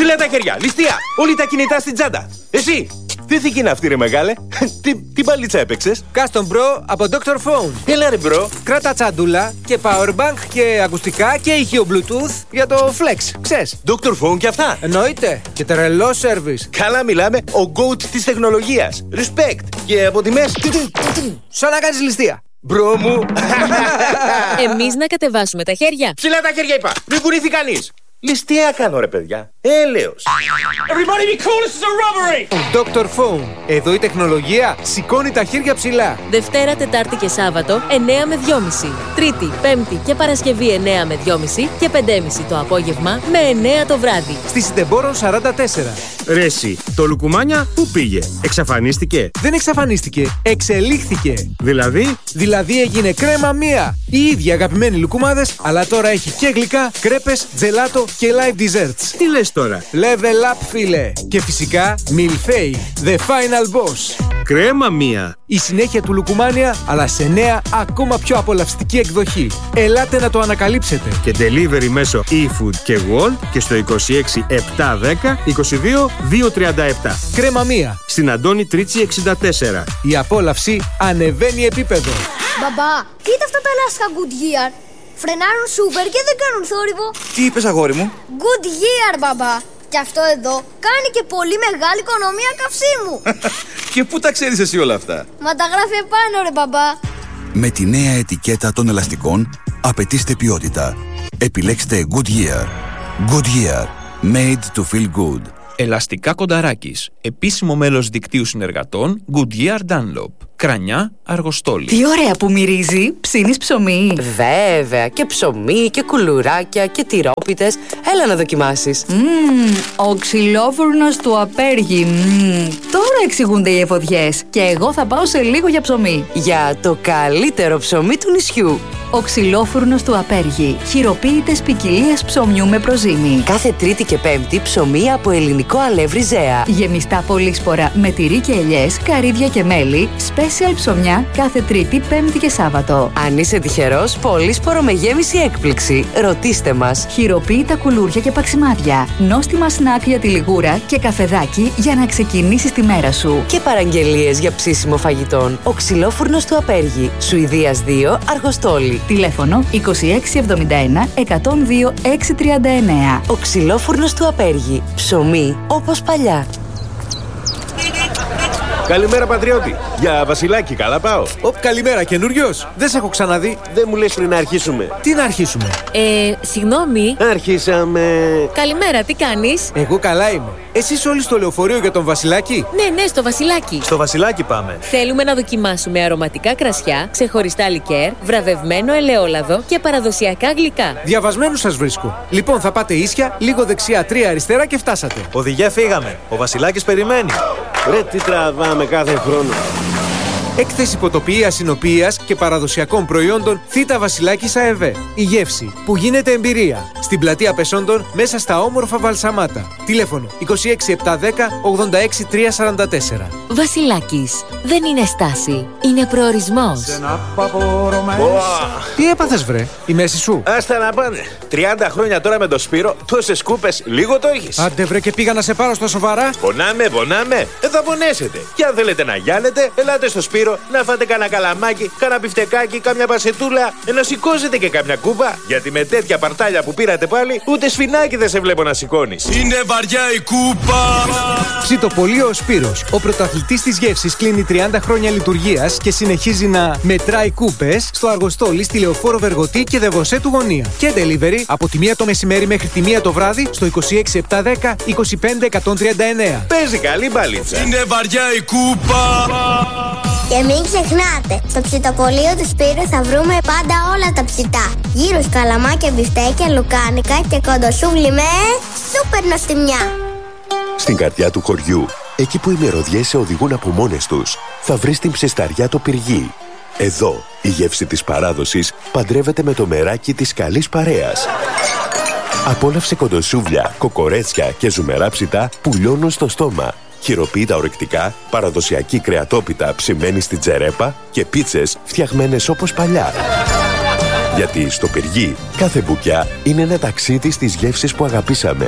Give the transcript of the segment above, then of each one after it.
Ψηλά τα χέρια, ληστεία! Όλοι τα κινητά στην τσάντα! Εσύ! Τι θήκη είναι αυτή, ρε μεγάλε? Τι μπαλίτσα έπαιξες? Custom Bro από Dr. Phone. Έλα ρε μπρο. Κράτα τσαντούλα και powerbank και ακουστικά και ηχείο Bluetooth για το Flex, ξέρεις. Dr. Phone και αυτά. Εννοείται. Και τρελό service. Καλά μιλάμε, ο GOAT της τεχνολογίας. Respect. Και από τιμές... Σαν να κάνεις ληστεία. Μπρο μου. Εμείς να κατεβάσουμε τα χέρια. Ψηλά τα χέρια είπα. Μην κουνήθει κανείς. Ληστεία κάνω ρε παιδιά. Έλεος. Everybody be cool, this is a robbery! Dr. Phone. Εδώ η τεχνολογία σηκώνει τα χέρια ψηλά. Δευτέρα, Τετάρτη και Σάββατο 9 με 2.30. Τρίτη, Πέμπτη και Παρασκευή 9 με 2.30 και 5.30 το απόγευμα με 9 το βράδυ. Στη Συντεμπόρων 44. Ρέση, το Λουκουμάνια πού πήγε? Εξαφανίστηκε? Δεν εξαφανίστηκε, εξελίχθηκε. Δηλαδή έγινε κρέμα μία. Οι ίδιοι αγαπημένοι λουκουμάδες, αλλά τώρα έχει και γλυκά, κρέπες, τζελάτο και live desserts. τι λες τώρα? Level up, φίλε. Και φυσικά, Milfei, the final boss. Κρέμα μία. Η συνέχεια του Λουκουμάνια, αλλά σε νέα, ακόμα πιο απολαυστική εκδοχή. Ελάτε να το ανακαλύψετε. Και delivery μέσω eFood και Wolt και στο 26 710 22 237. Κρέμα μία. Στην Αντώνη Τρίτσι 64. Η απόλαυση ανεβαίνει επίπεδο. Μπαμπά, κοίτα αυτά τα λάστιχα Goodyear. Φρενάρουν σούπερ και δεν κάνουν θόρυβο. Τι είπες, αγόρι μου? Goodyear, μπαμπά. Και αυτό εδώ κάνει και πολύ μεγάλη οικονομία καυσίμου. Και πού τα ξέρεις εσύ όλα αυτά? Μα τα γράφει επάνω, ρε μπαμπά. Με τη νέα ετικέτα των ελαστικών απαιτήστε ποιότητα. Επιλέξτε Goodyear. Goodyear. Made to feel good. Ελαστικά Κονταράκης. Επίσημο μέλος δικτύου συνεργατών Goodyear Dunlop. Κρανιά, Αργοστόλη. Τι ωραία που μυρίζει. Ψήνεις ψωμί? Βέβαια, και ψωμί και κουλουράκια και τυρόπιτες. Έλα να δοκιμάσεις. Ο ξυλόφουρνος του Απέργη. Τώρα εξηγούνται οι εφοδιές. Και εγώ θα πάω σε λίγο για ψωμί. Για το καλύτερο ψωμί του νησιού. Ο ξυλόφουρνος του Απέργη. Χειροποίητες ποικιλίες ψωμιού με προζύμι. Κάθε Τρίτη και Πέμπτη ψωμί από ελληνικό αλεύρι Ζέα. Γεμιστά πολύσπορα με τυρί και ελιές, καρύδια και μέλι. Special ψωμιά κάθε Τρίτη, Πέμπτη και Σάββατο. Αν είσαι τυχερός, πολύσπορο με γέμιση έκπληξη. Ρωτήστε μας. Χειροποίητα κουλούρια και παξιμάδια. Νόστιμα σνακ για τη λιγούρα και καφεδάκι για να ξεκινήσεις τη μέρα σου. Και παραγγελίες για ψήσιμο φαγητών. Ο ξυλόφουρνος του Απέργη. Σουηδίας 2, Αργοστόλη. Τηλέφωνο 2671 102 639. Ο ξυλόφουρνος του Απέργη. Ψωμί όπως παλιά. Καλημέρα πατριώτη. Για Βασιλάκι, καλά πάω? Καλημέρα, καινούριος. Δεν σε έχω ξαναδεί. Δεν μου λες πριν να αρχίσουμε? Τι να αρχίσουμε? Συγγνώμη. Αρχίσαμε. Καλημέρα, τι κάνεις? Εγώ καλά είμαι. Εσείς όλοι στο λεωφορείο για τον Βασιλάκι? Ναι, στο Βασιλάκι. Στο Βασιλάκι πάμε. Θέλουμε να δοκιμάσουμε αρωματικά κρασιά, ξεχωριστά λικέρ, βραβευμένο ελαιόλαδο και παραδοσιακά γλυκά. Διαβασμένους σας βρίσκω. Λοιπόν, θα πάτε ίσια, λίγο δεξιά, 3 αριστερά και φτάσατε. Οδηγέ, φύγαμε. Ο Βασιλάκης περιμένει. Ρε, τι τραβάμε κάθε χρόνο. Έκθεση ποτοποιίας, συνοποιίας και παραδοσιακών προϊόντων Θήτα Βασιλάκης ΑΕΒ. Η γεύση που γίνεται εμπειρία. Στην πλατεία Πεσόντων, μέσα στα όμορφα Βαλσαμάτα. Τηλέφωνο 26 710 86 344. Βασιλάκης. Δεν είναι στάση. Είναι προορισμός. Τι έπαθες, βρε? Η μέση σου? Άστα να πάνε. 30 χρόνια τώρα με το Σπύρο, τόσες κούπες, λίγο το έχεις. Άντε, βρε, και πήγα να σε πάρω στα σοβαρά. Πονάμε. Θα πονέσετε. Και αν θέλετε να γιάλετε, ελάτε στο Σπύρο να φάτε κανένα καλαμάκι, κανένα μπιφτεκάκι, κάμια πασετούλα, να σηκώσετε και κάμια κούπα. Γιατί με τέτοια παρτάλια που πήρατε πάλι, ούτε σφινάκι δεν σε βλέπω να σηκώνεις. Είναι βαριά η κούπα. Ψητοπολείο ο Σπύρος. Ο πρωταθλητής της γεύσης κλείνει 30 χρόνια λειτουργίας και συνεχίζει να μετράει κούπες στο Αργοστόλι, στη Λεωφόρο Βεργοτή και Δεβοσέ του Γωνία. Και delivery από τη 1 το μεσημέρι μέχρι τη 1 το βράδυ στο 26 710 25 139. Παίζει καλή μπαλίτσα. Είναι βαριά η κούπα. Και μην ξεχνάτε, στο ψητοπολείο του Σπύρου θα βρούμε πάντα όλα τα ψητά. Γύρους, καλαμάκια, μπιφτέκια, λουκάνικα και κοντοσούβλι με σούπερ νοστιμιά. Στην καρδιά του χωριού, εκεί που οι μυρωδιές σε οδηγούν από μόνες τους, θα βρεις την ψισταριά το Πυργί. Εδώ, η γεύση της παράδοσης παντρεύεται με το μεράκι της καλής παρέας. Απόλαυσε κοντοσούβλια, κοκορέτσια και ζουμερά ψητά που λιώνουν στο στόμα. Χειροποίητα ορεκτικά, παραδοσιακή κρεατόπιτα ψημένη στην τζερέπα και πίτσες φτιαγμένες όπως παλιά. Γιατί στο Πυργί κάθε μπουκιά είναι ένα ταξίδι στις γεύσεις που αγαπήσαμε.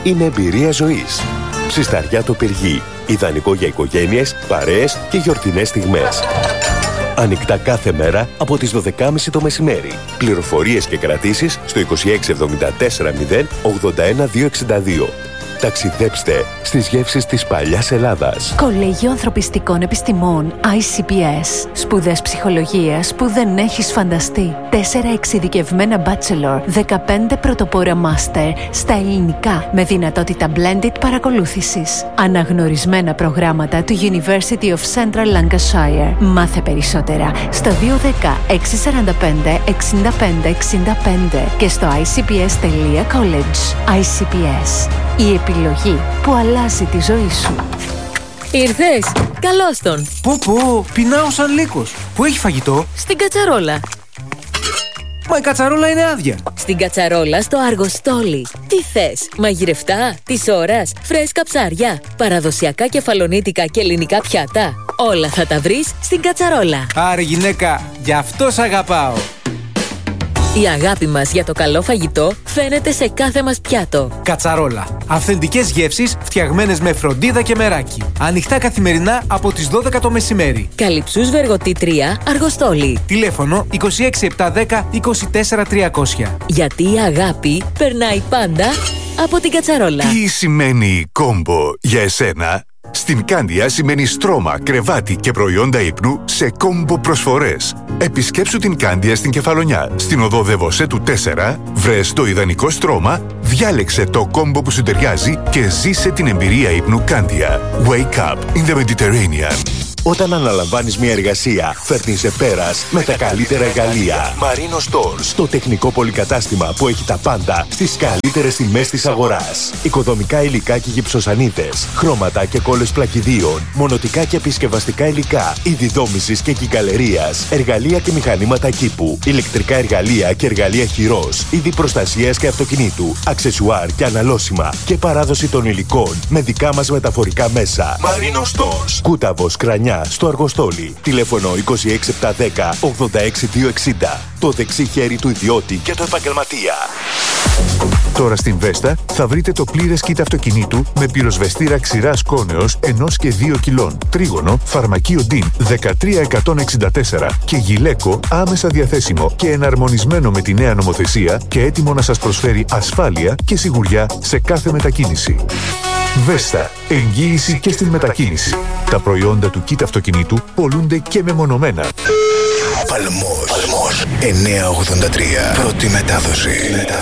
είναι εμπειρία ζωής. Ψισταριά το Πυργί. Ιδανικό για οικογένειες, παρέες και γιορτινές στιγμές. Ανοιχτά κάθε μέρα από τις 12.30 το μεσημέρι. Πληροφορίες και κρατήσεις στο 2674 0 81 262. Ταξιδέψτε στις γεύσεις της παλιάς Ελλάδας. Κολέγιο Ανθρωπιστικών Επιστημών ICPS. Σπουδές ψυχολογίας που δεν έχεις φανταστεί. 4 εξειδικευμένα bachelor, 15 πρωτοπόρα master στα ελληνικά με δυνατότητα blended παρακολούθησης. Αναγνωρισμένα προγράμματα του University of Central Lancashire. Μάθε περισσότερα στο 210 645 65 65 και στο icps.college. ICPS. Η επιλογή που αλλάζει τη ζωή σου. Ήρθες! Καλώς τον! Πω, πεινάω σαν λύκος. Πού έχει φαγητό? Στην κατσαρόλα. Μα η κατσαρόλα είναι άδεια. Στην κατσαρόλα στο Αργοστόλι. Τι θες? Μαγειρευτά, της ώρας, φρέσκα ψάρια, παραδοσιακά κεφαλονίτικα και ελληνικά πιάτα. Όλα θα τα βρεις στην κατσαρόλα. Άρε γυναίκα, γι' αυτό σ' αγαπάω. Η αγάπη μας για το καλό φαγητό φαίνεται σε κάθε μας πιάτο. Κατσαρόλα. Αυθεντικές γεύσεις φτιαγμένες με φροντίδα και μεράκι. Ανοιχτά καθημερινά από τις 12 το μεσημέρι. Καλυψούς Βεργοτή 3, Αργοστόλι. Τηλέφωνο 26710 24300. Γιατί η αγάπη περνάει πάντα από την κατσαρόλα. Τι σημαίνει κόμπο για εσένα? Στην Κάνδια σημαίνει στρώμα, κρεβάτι και προϊόντα ύπνου σε κόμπο προσφορές. Επισκέψου την Κάνδια στην Κεφαλονιά. Στην οδό Δεβοσέτου 4, βρες το ιδανικό στρώμα, διάλεξε το κόμπο που σου ταιριάζει και ζήσε την εμπειρία ύπνου Κάνδια. Wake up in the Mediterranean. Όταν αναλαμβάνεις μια εργασία, φέρνεις σε πέρας με τα καλύτερα εργαλεία. Marino Stores, το τεχνικό πολυκατάστημα που έχει τα πάντα στις καλύτερες τιμές της αγοράς. Οικοδομικά υλικά και γυψοσανίδες, χρώματα και κόλλες πλακιδίων, μονοτικά και επισκευαστικά υλικά, είδη δόμησης και κυκαλερίας, εργαλεία και μηχανήματα κήπου, ηλεκτρικά εργαλεία και εργαλεία χειρός, είδη προστασίας και αυτοκινήτου, αξεσουάρ και αναλώσιμα και παράδοση των υλικών με δικά μας μεταφορικά μέσα. Marino Stores, Κούταβος, Κρανιά, στο Αργοστόλι. Τηλέφωνο 26710 86260. Το δεξί χέρι του ιδιώτη και του επαγγελματία. Τώρα στην Βέστα θα βρείτε το πλήρες kit αυτοκινήτου με πυροσβεστήρα ξηράς κόνεως 1 και 2 κιλών, τρίγωνο, φαρμακείο DIN 13164 και γυλαίκο άμεσα διαθέσιμο και εναρμονισμένο με τη νέα νομοθεσία και έτοιμο να σας προσφέρει ασφάλεια και σιγουριά σε κάθε μετακίνηση. Βέστα. Εγγύηση και στην μετακίνηση. Τα προϊόντα του kit αυτοκινήτου πολλούνται και μεμονωμένα. Παλμός 983. Πρώτη μετάδοση.